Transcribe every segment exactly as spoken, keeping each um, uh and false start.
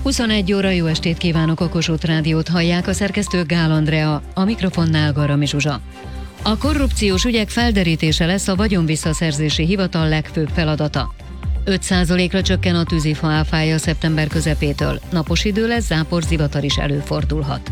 huszonegy óra, jó estét kívánok, a Kossuth Rádiót hallják, a szerkesztő Gál Andrea, a mikrofonnál Garami Zsuzsa. A korrupciós ügyek felderítése lesz a vagyonvisszaszerzési hivatal legfőbb feladata. öt százalékra csökken a tűzifa áfája szeptember közepétől. Napos idő lesz, zápor, zivatar is előfordulhat.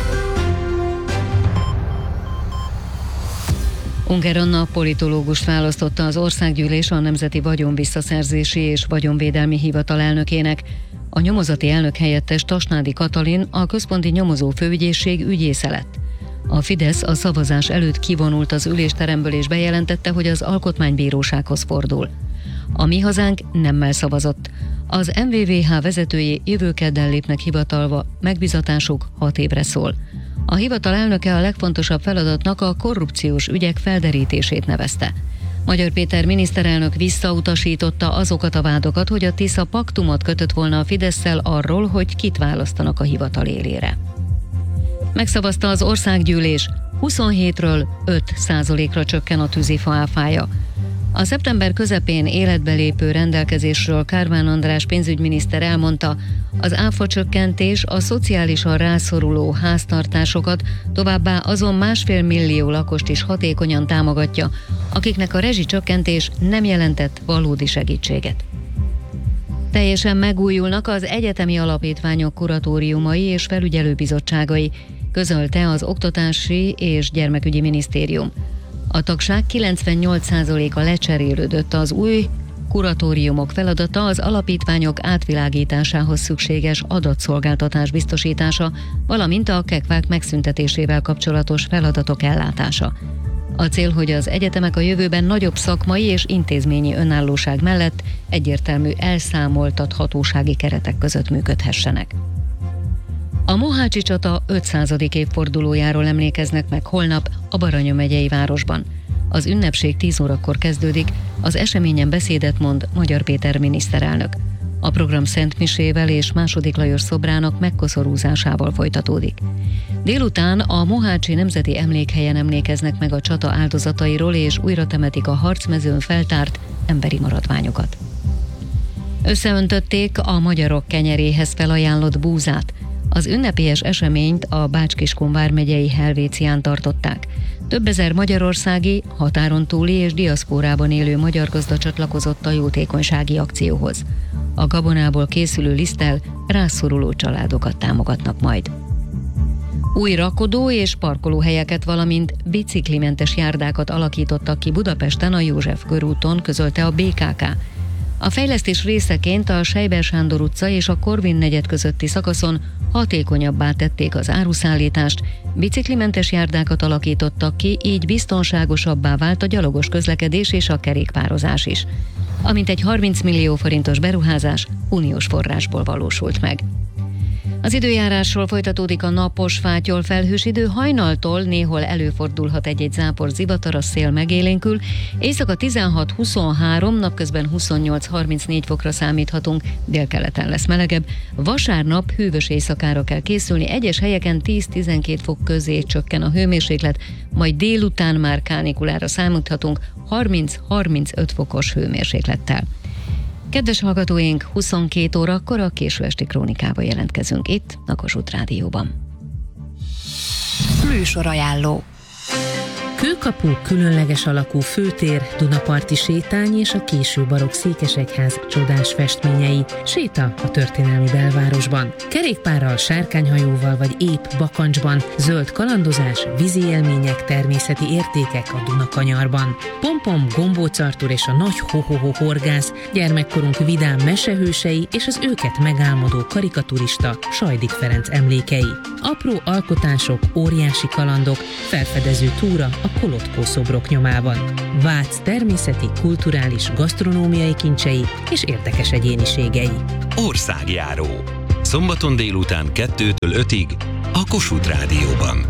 Unger Anna politológust választotta az Országgyűlés a Nemzeti Vagyonvisszaszerzési és Vagyonvédelmi Hivatal elnökének. A nyomozati elnök helyettes Tasnádi Katalin a Központi Nyomozó Főügyészség ügyésze lett. A Fidesz a szavazás előtt kivonult az ülésteremből és bejelentette, hogy az Alkotmánybírósághoz fordul. A Mi Hazánk nemmel szavazott. Az em vé vé há vezetői jövő kedden lépnek hivatalba, megbízatásuk hat évre szól. A hivatal elnöke a legfontosabb feladatnak a korrupciós ügyek felderítését nevezte. Magyar Péter miniszterelnök visszautasította azokat a vádokat, hogy a Tisza paktumot kötött volna a Fidesszel arról, hogy kit választanak a hivatal élére. Megszavazta az Országgyűlés, huszonhétről öt százalékra csökken a tűzifa áfája. A szeptember közepén életbe lépő rendelkezésről Kármán András pénzügyminiszter elmondta, az áfa csökkentés a szociálisan rászoruló háztartásokat, továbbá azon másfél millió lakost is hatékonyan támogatja, akiknek a rezsicsökkentés nem jelentett valódi segítséget. Teljesen megújulnak az egyetemi alapítványok kuratóriumai és felügyelőbizottságai, közölte az Oktatási és Gyermekügyi Minisztérium. A tagság kilencvennyolc százaléka lecserélődött, az új kuratóriumok feladata az alapítványok átvilágításához szükséges adatszolgáltatás biztosítása, valamint a kekvák megszüntetésével kapcsolatos feladatok ellátása. A cél, hogy az egyetemek a jövőben nagyobb szakmai és intézményi önállóság mellett egyértelmű elszámoltathatósági keretek között működhessenek. A mohácsi csata ötszázadik évfordulójáról emlékeznek meg holnap a Baranya megyei városban. Az ünnepség tíz órakor kezdődik, az eseményen beszédet mond Magyar Péter miniszterelnök. A program szentmisével és második Lajos szobrának megkoszorúzásával folytatódik. Délután a Mohácsi Nemzeti Emlékhelyen emlékeznek meg a csata áldozatairól és újra temetik a harcmezőn feltárt emberi maradványokat. Összeöntötték a magyarok kenyeréhez felajánlott búzát. Az ünnepélyes eseményt a Bács-Kiskun vármegyei Helvécián tartották. Több ezer magyarországi, határon túli és diaszpórában élő magyar gazda csatlakozott a jótékonysági akcióhoz. A gabonából készülő liszttel rászoruló családokat támogatnak majd. Új rakodó és parkolóhelyeket, valamint biciklimentes járdákat alakítottak ki Budapesten a József körúton, közölte a bé ká ká. A fejlesztés részeként a Seiber Sándor utca és a Korvin negyed közötti szakaszon hatékonyabbá tették az áruszállítást, biciklimentes járdákat alakítottak ki, így biztonságosabbá vált a gyalogos közlekedés és a kerékpározás is. Amint egy harminc millió forintos beruházás uniós forrásból valósult meg. Az időjárásról folytatódik a napos, fátyol, felhős idő, hajnaltól néhol előfordulhat egy-egy zápor, zivatar, a szél megélénkül, éjszaka tizenhat huszonhárom, napközben huszonnyolc harmincnégy fokra számíthatunk, délkeleten lesz melegebb, vasárnap hűvös éjszakára kell készülni, egyes helyeken tíz-tizenkét fok közé csökken a hőmérséklet, majd délután már kánikulára számíthatunk harminc-harmincöt fokos hőmérséklettel. Kedves hallgatóink, huszonkét órakor a késő esti krónikában jelentkezünk itt, a Kossuth Rádióban. Műsorajánló. Kőkapu, különleges alakú főtér, Dunaparti sétány és a késő barokk székesegyház csodás festményei. Séta a történelmi belvárosban. Kerékpárral, sárkányhajóval vagy épp bakancsban, zöld kalandozás, vízi élmények, természeti értékek a Dunakanyarban. Pompom, Gombóc Artúr és a nagy ho-ho-ho horgász, gyermekkorunk vidám mesehősei és az őket megálmodó karikaturista Sajdik Ferenc emlékei. Apró alkotások, óriási kalandok, felfedező túra a Kolotkó szobrok nyomában. Vác természeti, kulturális, gasztronómiai kincsei és érdekes egyéniségei. Országjáró. Szombaton délután kettőtől ötig a Kossuth Rádióban.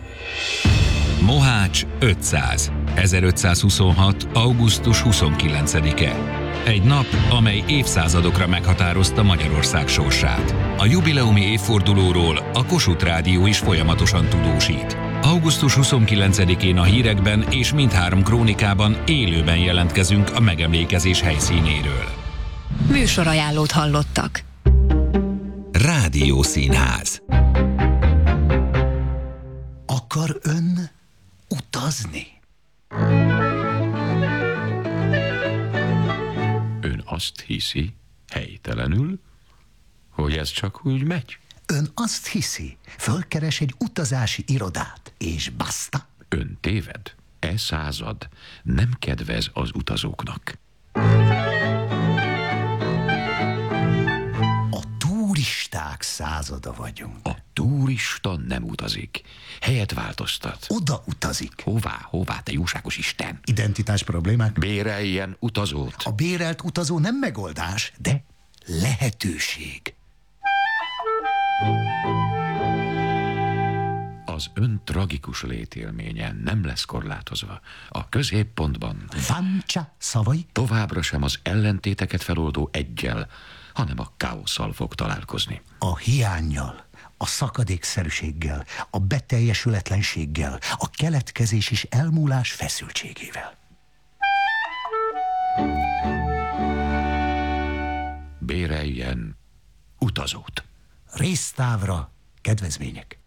Mohács ötszáz. ezerötszázhuszonhat. augusztus huszonkilencedike. Egy nap, amely évszázadokra meghatározta Magyarország sorsát. A jubileumi évfordulóról a Kossuth Rádió is folyamatosan tudósít. augusztus huszonkilencedikén a hírekben és mindhárom krónikában élőben jelentkezünk a megemlékezés helyszínéről. Műsorajánlót hallottak. Rádió Színház. Akar ön utazni? Ön azt hiszi, helytelenül, hogy ez csak úgy megy? Ön azt hiszi, fölkeres egy utazási irodát, és basta? Ön téved. E század nem kedvez az utazóknak. A turisták százada vagyunk. A turista nem utazik. Helyet változtat. Oda utazik. Hová, hová, te jóságos Isten? Identitás problémák? Béreljen utazót. A bérelt utazó nem megoldás, de lehetőség. Az ön tragikus létélménye nem lesz korlátozva. A középpontban Vancsa szavai? továbbra sem az ellentéteket feloldó eggyel, hanem a káosszal fog találkozni. A hiánnyal, a szakadékszerűséggel, a beteljesületlenséggel, a keletkezés és elmúlás feszültségével. Béreljen utazót. Résztávra kedvezmények.